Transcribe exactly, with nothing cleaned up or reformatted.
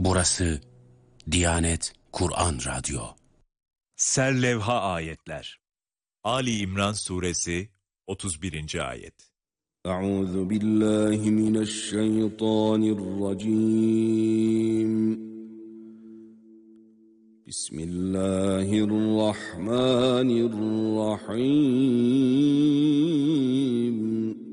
Burası Diyanet Kur'an Radyo. Serlevha ayetler. Ali İmran suresi otuz birinci ayet. Euzu billahi mineşşeytanirracim. Bismillahirrahmanirrahim.